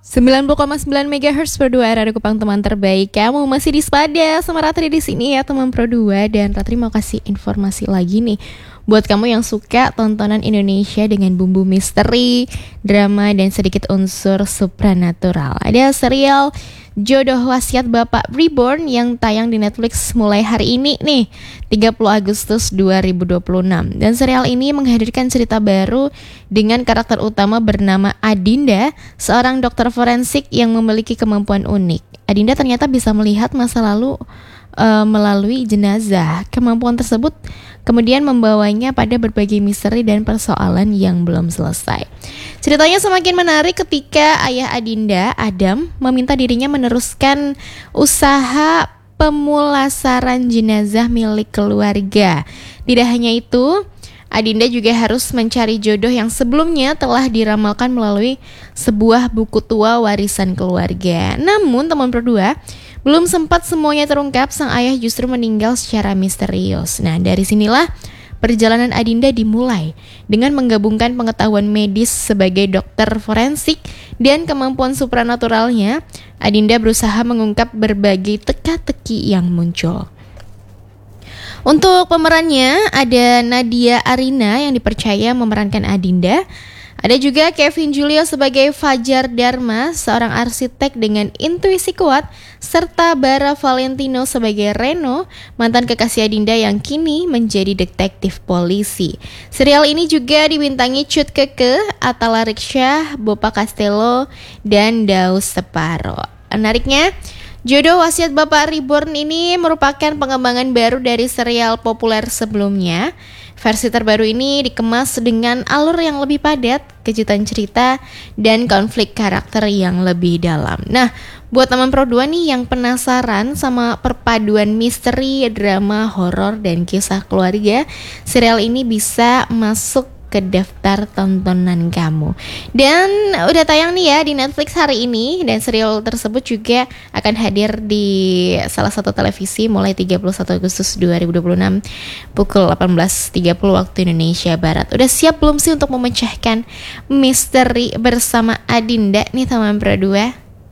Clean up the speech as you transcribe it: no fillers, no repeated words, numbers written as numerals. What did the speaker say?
90,9 MHz Pro 2 RRI Kupang, teman terbaik. Kamu masih di Spada sama Ratri di sini ya teman Pro 2. Dan Ratri mau kasih informasi lagi nih buat kamu yang suka tontonan Indonesia dengan bumbu misteri, drama, dan sedikit unsur supranatural. Ada serial Jodoh Wasiat Bapak Reborn yang tayang di Netflix mulai hari ini nih, 30 Agustus 2026. Dan serial ini menghadirkan cerita baru dengan karakter utama bernama Adinda, seorang dokter forensik yang memiliki kemampuan unik. Adinda ternyata bisa melihat masa lalu melalui jenazah. Kemampuan tersebut kemudian membawanya pada berbagai misteri dan persoalan yang belum selesai. Ceritanya semakin menarik ketika ayah Adinda, Adam, meminta dirinya meneruskan usaha pemulasaran jenazah milik keluarga. Tidak hanya itu, Adinda juga harus mencari jodoh yang sebelumnya telah diramalkan melalui sebuah buku tua warisan keluarga. Namun teman berdua, belum sempat semuanya terungkap, sang ayah justru meninggal secara misterius. Nah, dari sinilah perjalanan Adinda dimulai dengan menggabungkan pengetahuan medis sebagai dokter forensik dan kemampuan supranaturalnya. Adinda berusaha mengungkap berbagai teka-teki yang muncul. Untuk pemerannya ada Nadia Arina yang dipercaya memerankan Adinda. Ada juga Kevin Julio sebagai Fajar Dharma, seorang arsitek dengan intuisi kuat, serta Bara Valentino sebagai Reno, mantan kekasih Adinda yang kini menjadi detektif polisi. Serial ini juga dibintangi Cut Keke, Atala Riksha, Bopa Castello, dan Daus Separo. Menariknya, Jodoh Wasiat Bapak Reborn ini merupakan pengembangan baru dari serial populer sebelumnya. Versi terbaru ini dikemas dengan alur yang lebih padat, kejutan cerita, dan konflik karakter yang lebih dalam. Nah, buat teman Pro 2 nih yang penasaran sama perpaduan misteri, drama, horor, dan kisah keluarga, serial ini bisa masuk ke daftar tontonan kamu. Dan udah tayang nih ya di Netflix hari ini, dan serial tersebut juga akan hadir di salah satu televisi mulai 31 Agustus 2026 pukul 18.30 waktu Indonesia Barat. Udah siap belum sih untuk memecahkan misteri bersama Adinda nih teman Pro 2?